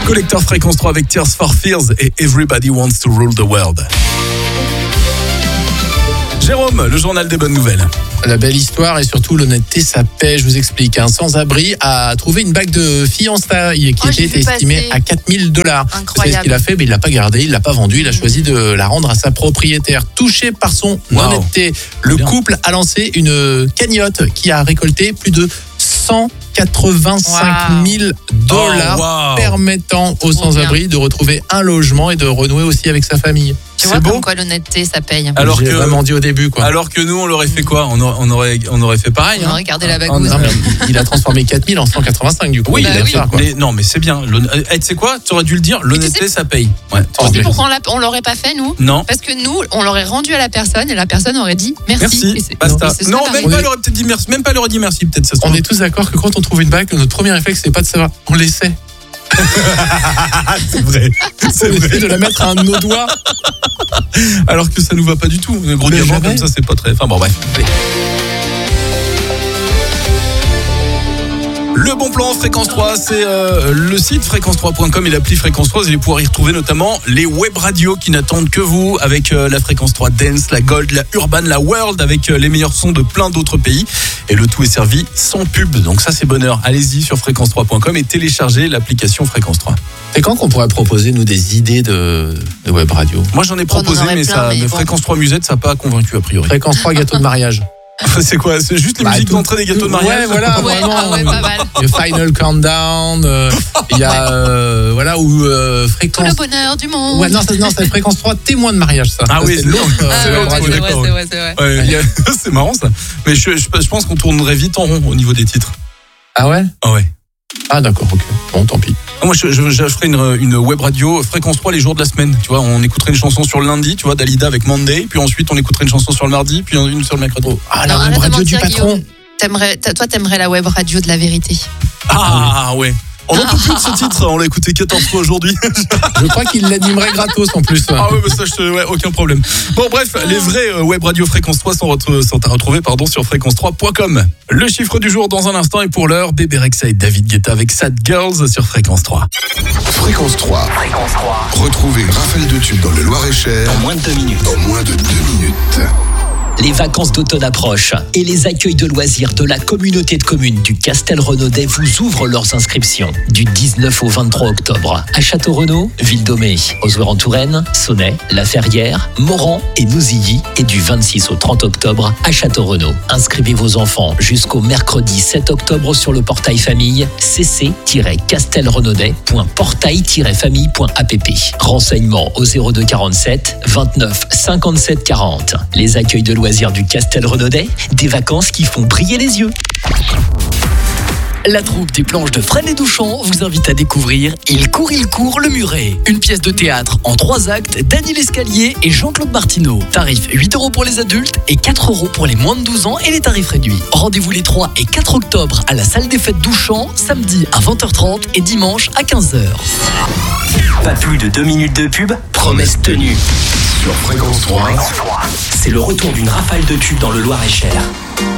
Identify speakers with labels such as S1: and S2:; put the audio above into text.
S1: Collector Fréquence 3 avec Tears for Fears et Everybody Wants to Rule the World. Jérôme, le journal des bonnes nouvelles.
S2: La belle histoire et surtout l'honnêteté, ça paie. Je vous explique. Un sans-abri a trouvé une bague de fiançailles qui était estimée à $4 000. Vous savez ce qu'il a fait? Il l'a pas gardée, il l'a pas vendue. Il a choisi de la rendre à sa propriétaire. Touché par son honnêteté, le couple a lancé une cagnotte qui a récolté plus de $185 000 permettant aux sans-abri de retrouver un logement et de renouer aussi avec sa famille.
S3: Tu vois comme quoi l'honnêteté ça paye.
S1: Alors
S2: j'ai vraiment dit au début quoi.
S1: Alors que nous on l'aurait fait quoi? On aurait fait pareil.
S3: On aurait gardé la bague.
S2: Il a transformé 4 000 en 185 du coup.
S1: Oui, mais c'est bien. Tu sais quoi? Tu aurais dû le dire. L'honnêteté ça paye.
S3: Ouais. Tu sais pourquoi on l'aurait pas fait nous?
S1: Non.
S3: Parce que nous on l'aurait rendu à la personne et la personne aurait dit merci.
S1: Basta. Non, même pas elle aurait peut-être dit merci. Même pas elle aurait dit merci peut-être.
S2: On est tous d'accord que quand on trouve une bague, notre premier réflexe c'est pas de savoir. On l'essaie.
S1: C'est vrai.
S2: C'est vrai de la mettre à un de nos doigts.
S1: Alors que ça nous va pas du tout. Un gros diamant comme ça, c'est pas très. Enfin bon, bref. Le bon plan Fréquence 3, c'est le site fréquence3.com et l'appli Fréquence 3. Vous allez pouvoir y retrouver notamment les web radios qui n'attendent que vous, avec la Fréquence 3 Dance, la Gold, la Urban, la World, avec les meilleurs sons de plein d'autres pays. Et le tout est servi sans pub. Donc ça, c'est bonheur. Allez-y sur fréquence3.com et téléchargez l'application Fréquence 3.
S2: Et quand qu'on pourrait proposer, nous, des idées de web radio?
S1: Moi, j'en ai proposé, mais Fréquence 3 Musette, ça n'a pas convaincu a priori.
S2: Fréquence 3 gâteau de mariage.
S1: C'est quoi? C'est juste les musiques d'entrée des gâteaux de mariage?
S2: Ouais, voilà,
S3: vraiment. Pas mal.
S2: Le Final Countdown, il y a Fréquence.
S3: Tout le bonheur du monde.
S2: Ouais, non, c'est Fréquence 3 témoin de mariage, ça.
S1: Ah oui, c'est l'autre.
S3: C'est vrai.
S1: C'est marrant ça. Mais je pense qu'on tournerait vite en rond au niveau des titres.
S2: Ah ouais?
S1: Ah ouais.
S2: Ah d'accord, ok. Bon, tant pis.
S1: Moi, je ferais une web radio Fréquence 3 les jours de la semaine. Tu vois, on écouterait une chanson sur le lundi, tu vois, Dalida avec Monday, puis ensuite on écouterait une chanson sur le mardi, puis une sur le mercredi.
S2: Ah, la web radio du patron.
S3: T'aimerais la web radio de la vérité.
S1: Ah ouais. On n'en peut plus de ce titre, on l'a écouté 14 fois aujourd'hui.
S2: Je crois qu'il l'animerait gratos en plus.
S1: Ah ouais, ça, aucun problème. Bon, bref, les vrais web radio Fréquence 3 sont à retrouver sur fréquence3.com. Le chiffre du jour dans un instant et pour l'heure, Bébé Rexha et David Guetta avec Sad Girls sur Fréquence 3.
S4: Fréquence 3. Retrouvez une rafale de tubes dans le Loir-et-Cher
S5: en moins de 2 minutes. Les vacances d'automne approchent et les accueils de loisirs de la communauté de communes du Castel-Renaudet vous ouvrent leurs inscriptions du 19 au 23 octobre à Château-Renaud, Ville-d'Aumé, Ozoir-en-Touraine, Sonnet, La Ferrière, Moran et Nouzilly et du 26 au 30 octobre à Château-Renaud. Inscrivez vos enfants jusqu'au mercredi 7 octobre sur le portail famille cc-castelrenaudet.portail-famille.app. Renseignements au 02 47 29 57 40. Les accueils de loisirs du Castel-Renaudet, des vacances qui font briller les yeux.
S6: La troupe des planches de Fresnes et Douchamp vous invite à découvrir Il court le muret. Une pièce de théâtre en 3 actes d'Annie Lescalier et Jean-Claude Martineau. Tarif 8 € pour les adultes et 4 € pour les moins de 12 ans et les tarifs réduits. Rendez-vous les 3 et 4 octobre à la salle des fêtes Douchamp, samedi à 20h30 et dimanche à 15h.
S5: Pas plus de 2 minutes de pub, promesse tenue.
S4: Sur Fréquence 3.
S5: C'est le retour d'une rafale de tubes dans le Loir-et-Cher.